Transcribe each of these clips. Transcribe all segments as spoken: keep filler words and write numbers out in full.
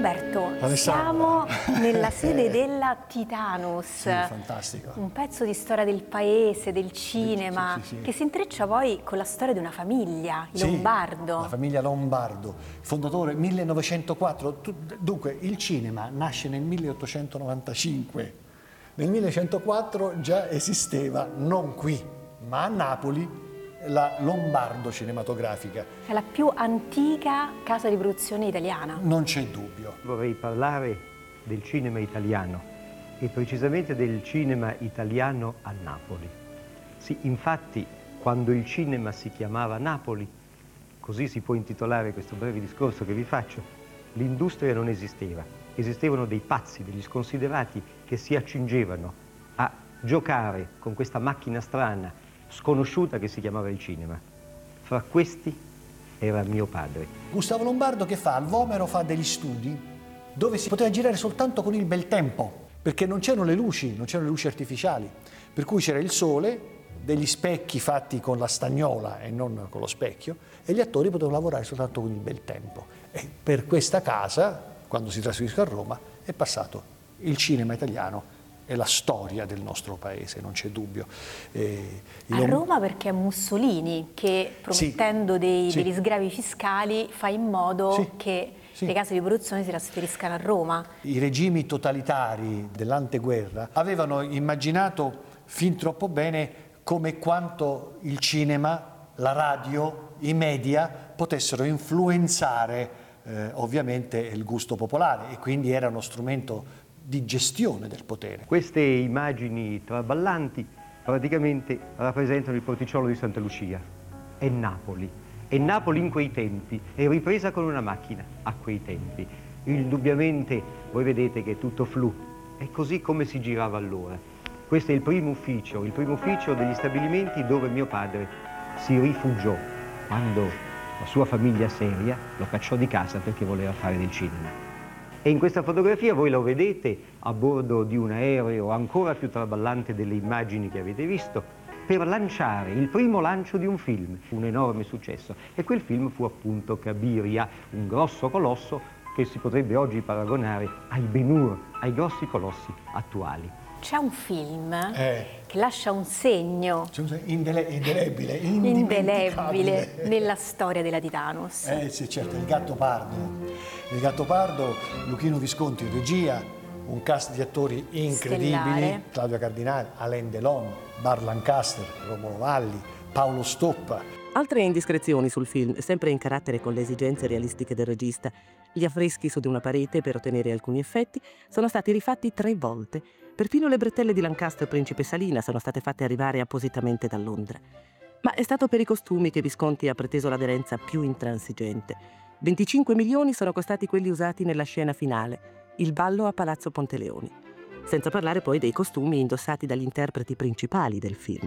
Umberto, Alessandra. siamo nella sede della Titanus, Sì, fantastico. Un pezzo di storia del paese, del cinema, sì, sì, sì. che si intreccia poi con la storia di una famiglia, i Sì, Lombardo. la famiglia Lombardo, fondatore millenovecentoquattro. Tu- Dunque, il cinema nasce nel milleottocentonovantacinque. Nel millecentoquattro già esisteva, non qui, ma a Napoli, la Lombardo Cinematografica. È la più antica casa di produzione italiana. Non c'è dubbio. Vorrei parlare del cinema italiano e precisamente del cinema italiano a Napoli. Sì, infatti, quando il cinema si chiamava Napoli, così si può intitolare questo breve discorso che vi faccio, l'industria non esisteva. Esistevano dei pazzi, degli sconsiderati che si accingevano a giocare con questa macchina strana, sconosciuta che si chiamava il cinema. Fra questi era mio padre. Gustavo Lombardo che fa? Al Vomero fa degli studi dove si poteva girare soltanto con il bel tempo, perché non c'erano le luci, non c'erano le luci artificiali, per cui c'era il sole, degli specchi fatti con la stagnola e non con lo specchio, e gli attori potevano lavorare soltanto con il bel tempo. E per questa casa, quando si trasferisce a Roma, è passato il cinema italiano e la storia del nostro paese, non c'è dubbio. Eh, A io- Roma perché è Mussolini che, promettendo Sì, dei, sì. degli sgravi fiscali, fa in modo Sì, che sì. le case di produzione si trasferiscano a Roma. I regimi totalitari dell'anteguerra avevano immaginato fin troppo bene come quanto il cinema, la radio, i media potessero influenzare eh, ovviamente il gusto popolare, e quindi era uno strumento di gestione del potere. Queste immagini traballanti praticamente rappresentano il porticciolo di Santa Lucia. È Napoli. E Napoli in quei tempi è ripresa con una macchina a quei tempi. Indubbiamente voi vedete che è tutto flu. È così come si girava allora. Questo è il primo ufficio, il primo ufficio degli stabilimenti dove mio padre si rifugiò quando la sua famiglia seria lo cacciò di casa perché voleva fare del cinema. E in questa fotografia voi lo vedete a bordo di un aereo ancora più traballante delle immagini che avete visto, per lanciare il primo lancio di un film, un enorme successo. E quel film fu appunto Cabiria, un grosso colosso che si potrebbe oggi paragonare ai Ben-Hur, ai grossi colossi attuali. C'è un film Eh. che lascia un segno Indele- indelebile, indelebile indimenticabile. nella storia della Titanus. Eh sì, certo, il Gattopardo. Il Gattopardo, Luchino Visconti in regia, un cast di attori incredibili, Stellare. Claudia Cardinale, Alain Delon, Bar Lancaster, Romolo Valli, Paolo Stoppa. Altre indiscrezioni sul film, sempre in carattere con le esigenze realistiche del regista. Gli affreschi su di una parete per ottenere alcuni effetti sono stati rifatti tre volte. Perfino le bretelle di Lancaster Principe Salina sono state fatte arrivare appositamente da Londra. Ma è stato per i costumi che Visconti ha preteso l'aderenza più intransigente. venticinque milioni sono costati quelli usati nella scena finale, il ballo a Palazzo Ponteleoni. Senza parlare poi dei costumi indossati dagli interpreti principali del film.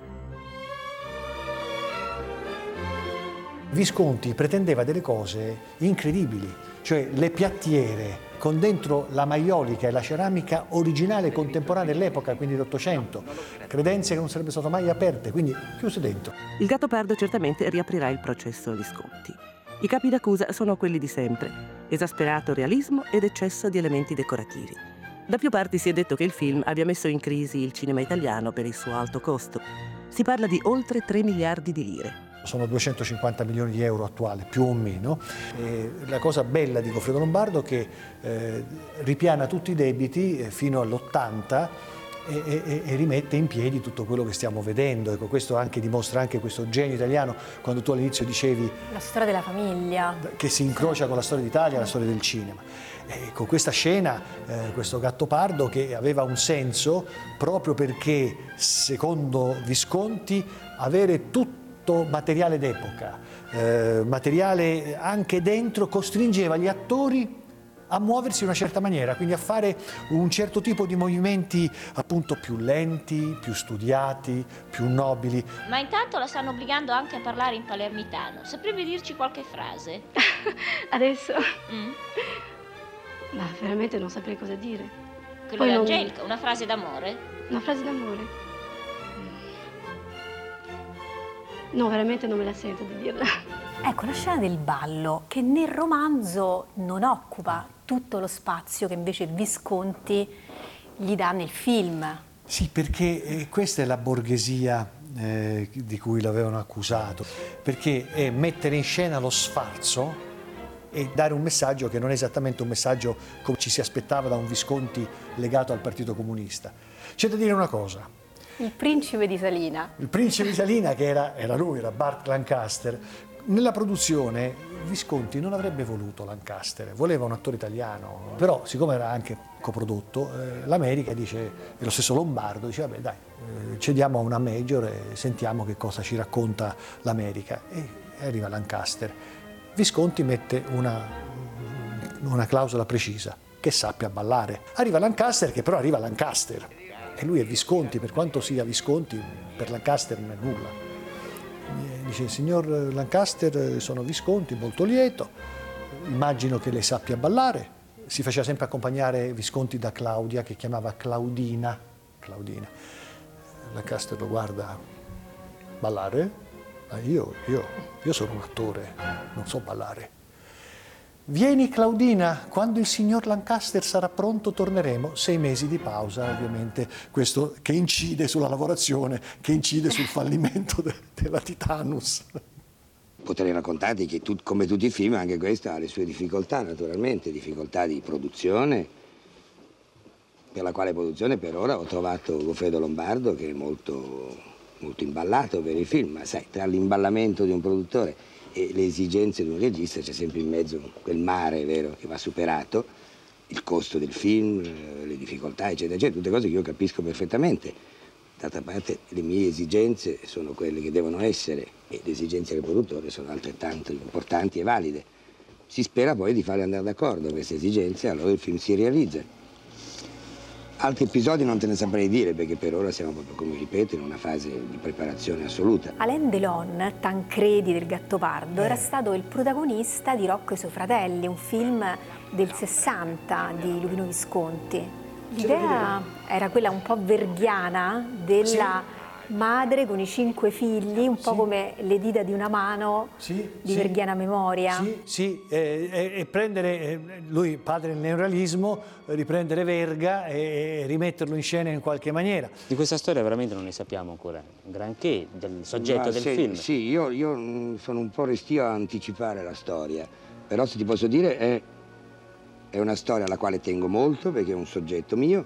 Visconti pretendeva delle cose incredibili, cioè le piattiere con dentro la maiolica e la ceramica originale contemporanea dell'epoca, quindi l'Ottocento, credenze che non sarebbero state mai aperte, quindi chiuse dentro. Il Gattopardo certamente riaprirà il processo Visconti. I capi d'accusa sono quelli di sempre: esasperato realismo ed eccesso di elementi decorativi. Da più parti si è detto che il film abbia messo in crisi il cinema italiano per il suo alto costo. Si parla di oltre tre miliardi di lire. Sono duecentocinquanta milioni di euro attuali, più o meno. E la cosa bella di Goffredo Lombardo è che eh, ripiana tutti i debiti eh, fino all'ottanta e, e, e rimette in piedi tutto quello che stiamo vedendo. Ecco, questo anche dimostra anche questo genio italiano, quando tu all'inizio dicevi La storia della famiglia. che si incrocia con la storia d'Italia e la storia del cinema. E con questa scena, eh, questo Gattopardo che aveva un senso proprio perché, secondo Visconti, avere tutto materiale d'epoca, eh, materiale anche dentro, costringeva gli attori a muoversi in una certa maniera, quindi a fare un certo tipo di movimenti appunto più lenti, più studiati, più nobili. Ma intanto la stanno obbligando anche a parlare in palermitano. Saprebbe dirci qualche frase? Adesso? Mm? Ma veramente non saprei cosa dire. Quello Poi di non- Angelica, una frase d'amore? Una frase d'amore? No, veramente non me la sento di dirla. Ecco, la scena del ballo, che nel romanzo non occupa tutto lo spazio che invece Visconti gli dà nel film. Sì, perché eh, questa è la borghesia eh, di cui l'avevano accusato, perché è mettere in scena lo sfarzo e dare un messaggio che non è esattamente un messaggio come ci si aspettava da un Visconti legato al Partito Comunista. C'è da dire una cosa. Il principe di Salina. Il principe di Salina, che era, era lui, era Burt Lancaster, nella produzione Visconti non avrebbe voluto Lancaster, voleva un attore italiano, però siccome era anche coprodotto, eh, l'America dice, e lo stesso Lombardo dice, vabbè dai, eh, cediamo a una major e sentiamo che cosa ci racconta l'America. E arriva Lancaster. Visconti mette una, una clausola precisa, che sappia ballare. Arriva Lancaster, che però arriva Lancaster, e lui è Visconti, per quanto sia Visconti, per Lancaster non è nulla. Dice, signor Lancaster, sono Visconti, molto lieto, immagino che lei sappia ballare. Si faceva sempre accompagnare Visconti da Claudia, che chiamava Claudina. Claudina. Lancaster lo guarda, ballare? Ma io, io, io sono un attore, non so ballare. Vieni Claudina, quando il signor Lancaster sarà pronto torneremo. Sei mesi di pausa, ovviamente, questo che incide sulla lavorazione, che incide sul fallimento de della Titanus. Potrei raccontarti che tu, come tutti i film, anche questo ha le sue difficoltà, naturalmente, difficoltà di produzione, per la quale produzione per ora ho trovato Goffredo Lombardo, che è molto, molto imballato per i film, ma sai, tra l'imballamento di un produttore e le esigenze di un regista c'è sempre in mezzo quel mare, vero, che va superato, il costo del film, le difficoltà, eccetera, eccetera, tutte cose che io capisco perfettamente. D'altra parte le mie esigenze sono quelle che devono essere e le esigenze del produttore sono altrettanto importanti e valide. Si spera poi di farle andare d'accordo queste esigenze, allora il film si realizza. Altri episodi non te ne saprei dire, perché per ora siamo proprio, come ripeto, in una fase di preparazione assoluta. Alain Delon, Tancredi del Gattopardo, eh. era stato il protagonista di Rocco e i suoi fratelli, un film del sessanta di Luchino Visconti. L'idea era quella un po' verghiana della sì. madre con i cinque figli, un po' sì. come le dita di una mano sì, di sì. verghiana memoria. Sì, sì, e, e, e prendere, lui padre del neorealismo, riprendere Verga e, e rimetterlo in scena in qualche maniera. Di questa storia veramente non ne sappiamo ancora granché, del soggetto Ma del se, film. Sì, io, io sono un po' restio a anticipare la storia, però se ti posso dire è... È una storia alla quale tengo molto perché è un soggetto mio,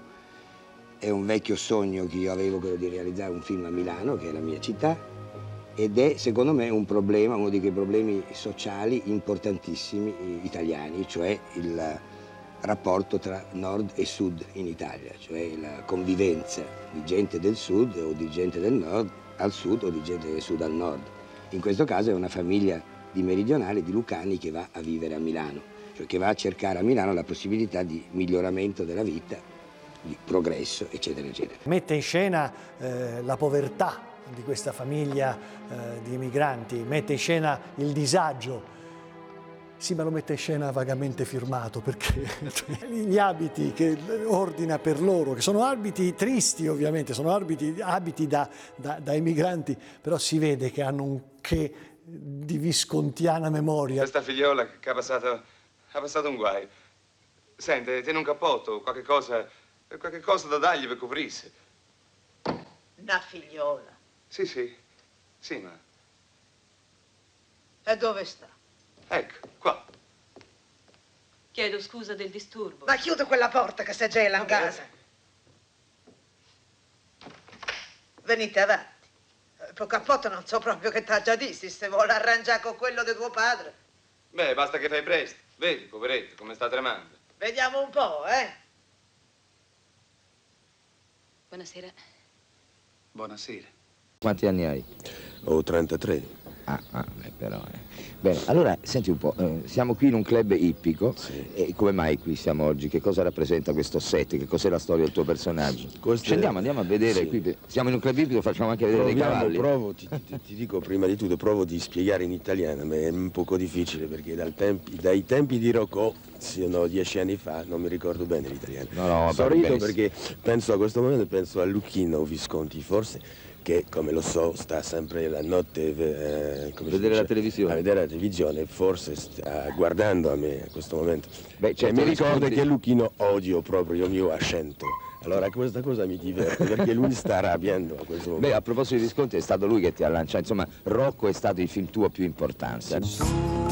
è un vecchio sogno che io avevo, quello di realizzare un film a Milano, che è la mia città, ed è secondo me un problema, uno di quei problemi sociali importantissimi italiani, cioè il rapporto tra nord e sud in Italia, cioè la convivenza di gente del sud o di gente del nord al sud o di gente del sud al nord. In questo caso è una famiglia di meridionali, di lucani, che va a vivere a Milano, cioè che va a cercare a Milano la possibilità di miglioramento della vita, di progresso, eccetera, eccetera. Mette in scena eh, la povertà di questa famiglia eh, di emigranti, mette in scena il disagio. Sì, ma lo mette in scena vagamente firmato, perché gli abiti che ordina per loro, che sono abiti tristi ovviamente, sono abiti, abiti da, da, da emigranti, però si vede che hanno un che di viscontiana memoria. Questa figliola che ha passato... Ha passato un guai. Sente, tiene un cappotto, qualche cosa, qualche cosa da dargli per coprirsi. Una figliola? Sì, sì. Sì, ma... E dove sta? Ecco, qua. Chiedo scusa del disturbo. Ma chiudo quella porta che si gela in casa. Venite avanti. Per cappotto non so proprio che t'ha già dissi, se vuole arrangiare con quello di tuo padre. Beh, basta che fai presto. Vedi, poveretto, come sta tremando. Vediamo un po', eh? Buonasera. Buonasera. Quanti anni hai? Ho trentatré. Ah, ah beh, però... Eh. Bene, allora, senti un po', eh, siamo qui in un club ippico, sì. E come mai qui siamo oggi? Che cosa rappresenta questo set? Che cos'è la storia del tuo personaggio? Questo Scendiamo, è... andiamo a vedere, sì. qui, siamo in un club ippico, facciamo anche vedere Proviamo, dei cavalli. Provo, ti, ti, ti dico prima di tutto, provo di spiegare in italiano, ma è un poco difficile perché dal tempi, dai tempi di Rocco, sono dieci anni fa, non mi ricordo bene l'italiano. No, no, sorrido perché penso a questo momento, penso a Luchino Visconti, forse che, come lo so, sta sempre la notte eh, come vedere dice, la televisione. a vedere la televisione, forse sta guardando a me in questo momento. Beh, cioè, certo, mi ricorda rispondi... che Luchino odio proprio il mio accento. Allora questa cosa mi diverte perché lui sta arrabbiando a questo momento. Beh, a proposito di Visconti, è stato lui che ti ha lanciato, insomma, Rocco è stato il film tuo più importante.